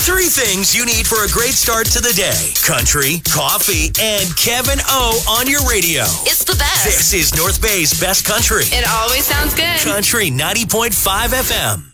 Three things you need for a great start to the day. Country, coffee, and Kevin O on your radio. It's the best. This is North Bay's best country. It always sounds good. Country 90.5 FM.